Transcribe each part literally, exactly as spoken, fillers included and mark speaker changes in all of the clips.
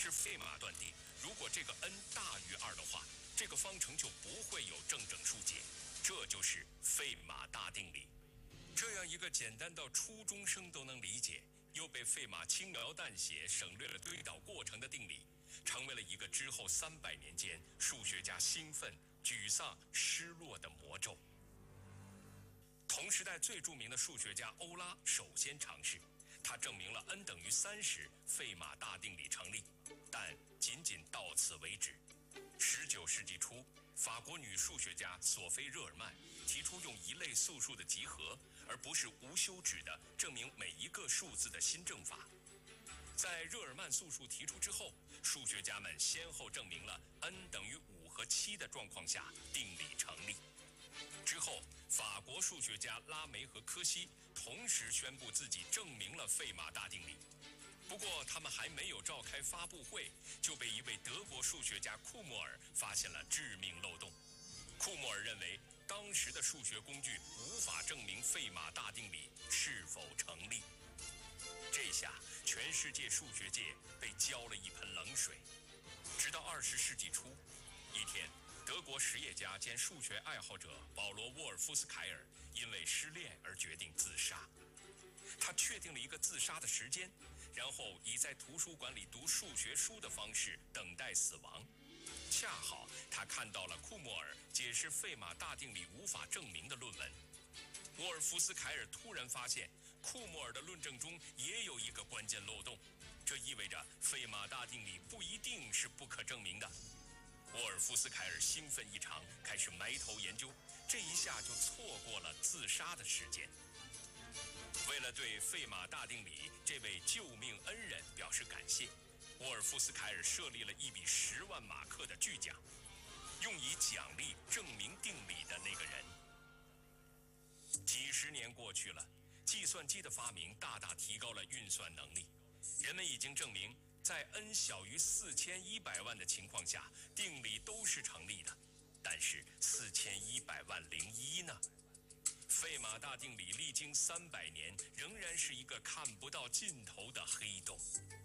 Speaker 1: 是费马断定，如果这个 n 大于二的话，这个方程就不会有正整数解，这就是费马大定理。这样一个简单到初中生都能理解，又被费马轻描淡写省略了推导过程的定理，成为了一个之后三百年间数学家兴奋、沮丧、失落的魔咒。同时代最著名的数学家欧拉首先尝试，他证明了 n 等于三十，费马大定理成立，但仅仅到此为止。十九世纪初，法国女数学家索菲·热尔曼提出用一类素数的集合，而不是无休止的证明每一个数字的新证法。在热尔曼素数提出之后，数学家们先后证明了 n 等于五和七的状况下定理成立。之后，法国数学家拉梅和柯西同时宣布自己证明了费马大定理。不过，他们还没有召开发布会，就被一位德国数学家库莫尔发现了致命漏洞。库莫尔认为，当时的数学工具无法证明费马大定理是否成立。这下，全世界数学界被浇了一盆冷水。直到二十世纪初，一天，德国实业家兼数学爱好者保罗·沃尔夫斯凯尔因为失恋而决定自杀。他确定了一个自杀的时间，然后以在图书馆里读数学书的方式等待死亡。恰好他看到了库莫尔解释费马大定理无法证明的论文。沃尔夫斯凯尔突然发现，库莫尔的论证中也有一个关键漏洞，这意味着费马大定理不一定是不可证明的。沃尔夫斯凯尔兴奋异常，开始埋头研究，这一下就错过了自杀的时间。为了对费马大定理这位救命恩人表示感谢，沃尔夫斯凯尔设立了一笔十万马克的巨奖，用以奖励证明定理的那个人。几十年过去了，计算机的发明大大提高了运算能力，人们已经证明，在 n 小于四千一百万的情况下，定理都是成立的。但是四千一百万零一呢？费马大定理历经三百年，仍然是一个看不到尽头的黑洞。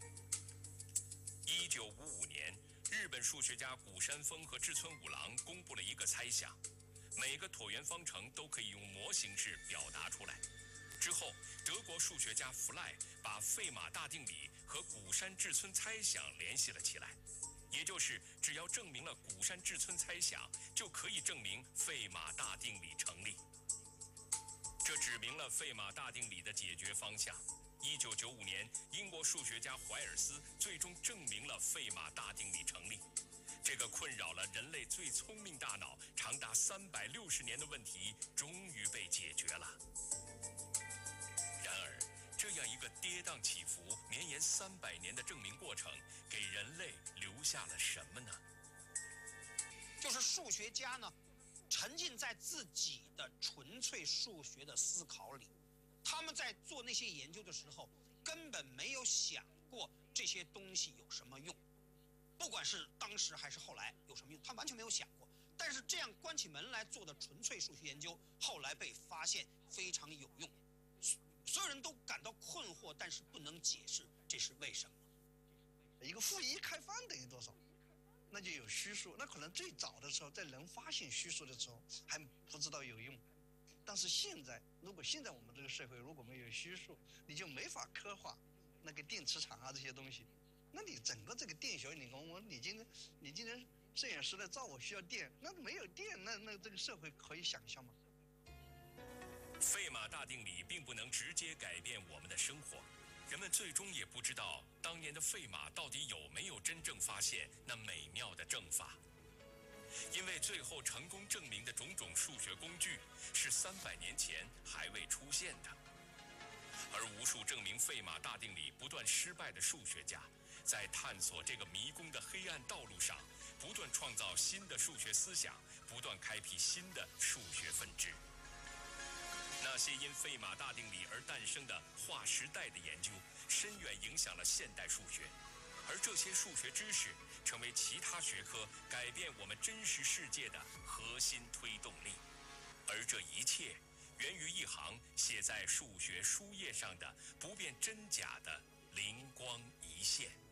Speaker 1: 一九五五年，日本数学家谷山峰和志村五郎公布了一个猜想，每个椭圆方程都可以用模形式表达出来。之后，德国数学家弗赖把费马大定理和谷山志村猜想联系了起来，也就是只要证明了谷山志村猜想，就可以证明费马大定理成立。这指明了费马大定理的解决方向。一九九五年，英国数学家怀尔斯最终证明了费马大定理成立。这个困扰了人类最聪明大脑长达三百六十年的问题，终于被解决了。然而，这样一个跌宕起伏、绵延三百年的证明过程，给人类留下了什么呢？
Speaker 2: 就是数学家呢，沉浸在自己的纯粹数学的思考里，他们在做那些研究的时候，根本没有想过这些东西有什么用，不管是当时还是后来有什么用，他完全没有想过。但是这样关起门来做的纯粹数学研究，后来被发现非常有用，所有人都感到困惑，但是不能解释这是为什么。
Speaker 3: 一个负一开方等于多少？那就有虚数。那可能最早的时候，在人发现虚数的时候还不知道有用，但是现在，如果现在我们这个社会如果没有虚数，你就没法刻画那个电磁场啊这些东西。那你整个这个电学理工，我你今天你今天摄影师来照我需要电，那没有电，那那这个社会可以想象吗？
Speaker 1: 费马大定理并不能直接改变我们的生活，人们最终也不知道当年的费马到底有没有真正发现那美妙的证法。因为最后成功证明的种种数学工具是三百年前还未出现的，而无数证明费马大定理不断失败的数学家，在探索这个迷宫的黑暗道路上，不断创造新的数学思想，不断开辟新的数学分支。那些因费马大定理而诞生的划时代的研究，深远影响了现代数学，而这些数学知识成为其他学科改变我们真实世界的核心推动力。而这一切源于一行写在数学书页上的不辨真假的灵光一现。